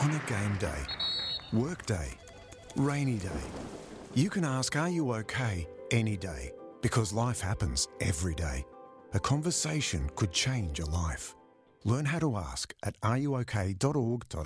On a game day, work day, rainy day, you can ask, are you okay, any day, because life happens every day. A conversation could change a life. Learn how to ask at ruok.org.au.